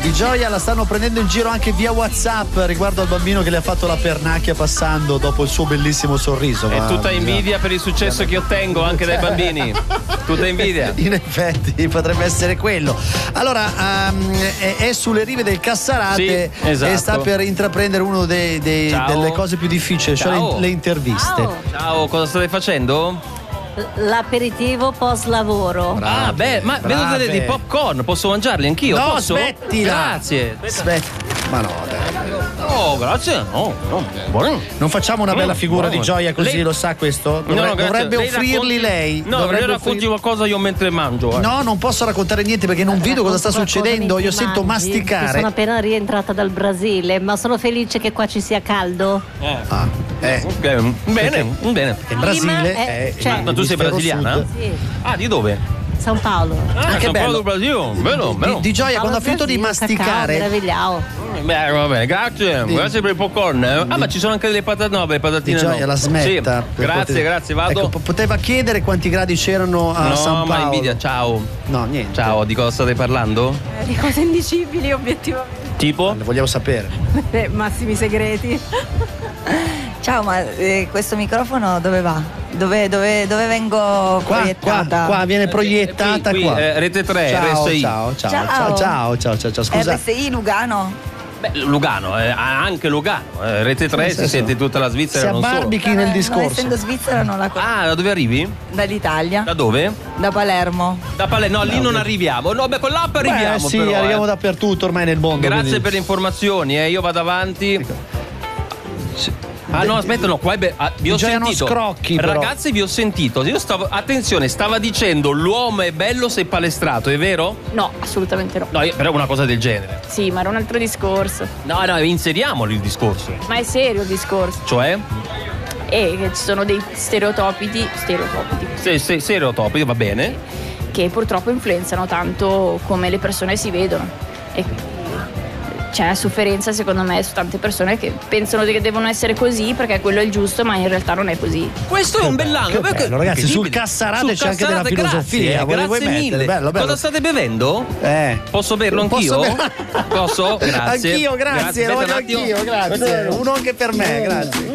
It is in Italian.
Di Gioia la stanno prendendo in giro anche via WhatsApp riguardo al bambino che le ha fatto la pernacchia passando dopo il suo bellissimo sorriso. È tutta invidia per il successo che ottengo anche dai bambini. Tutta invidia. In effetti potrebbe essere quello. Allora è sulle rive del Cassarate, sì, esatto. E sta per intraprendere uno delle cose più difficili, cioè le interviste. Ciao, cosa state facendo? L'aperitivo post lavoro. Ah, beh, ma vedo dei popcorn, posso mangiarli anch'io? No, posso? smettila. Grazie. Ma no, dai. Oh, grazie. No, buono. Non facciamo una bella figura di Gioia così, lei... lo sa questo? No, dovrebbe offrirli lei. No, dovrebbe racconti qualcosa io mentre mangio. No, non posso raccontare niente perché non vedo cosa sta succedendo. Io sento masticare. Sono appena rientrata dal Brasile, ma sono felice che qua ci sia caldo. Okay. Bene. Perché il Brasile è ma tu sei brasiliana? Sì. Ah, di dove? San Paolo. Che San bello. Paolo Brasile. Bello. Di Gioia, quando ha finito di masticare. Meravigliao. Beh, vabbè, grazie per il popcorn. Ma ci sono anche delle patate, no, le patatine. Di Gioia, la smetta. Sì. Grazie, vado. Ecco, poteva chiedere quanti gradi c'erano a San Paolo. No, ma invidia, ciao. No, niente. Ciao, di cosa state parlando? Di cose indicibili, obiettivamente. Tipo? Lo vogliamo sapere. Massimi segreti. Ciao, ma questo microfono dove va? Dove vengo proiettata? Qua viene proiettata qui, qua. Rete 3, RSI. Ciao. Scusa. RSI Lugano? Beh, Lugano, anche Lugano. Rete 3 si sente tutta la Svizzera, non solo. Si abbarbichi nel Non discorso. essendo svizzera non la conosco. Ah, da dove arrivi? Dall'Italia. Da dove? Da Palermo. Da Palermo. No, lì non arriviamo. No, beh, con l'app arriviamo. Sì, però, arriviamo dappertutto ormai nel mondo. Grazie quindi. per le informazioni, io vado avanti. Ah no, aspetta, no, qua vi ho sentito. Scrocchi, però. Ragazzi, vi ho sentito. Io attenzione, stava dicendo l'uomo è bello se palestrato, è vero? No, assolutamente no. No, però una cosa del genere. Sì, ma era un altro discorso. No, inseriamolo il discorso. Ma è serio il discorso. Cioè? Che ci sono dei stereotipi, Stereotipi, va bene. che purtroppo influenzano tanto come le persone si vedono. E c'è sofferenza secondo me su tante persone che pensano che devono essere così perché quello è il giusto, ma in realtà non è così. Questo è un bell'angolo. Bello, ragazzi, sul Cassarate c'è anche della filosofia. Grazie mille. Bello. Cosa state bevendo? Posso berlo anch'io? Posso? Grazie. Anch'io, grazie. Lo voglio Aspetta un attimo. anch'io, grazie. Uno anche per me, grazie.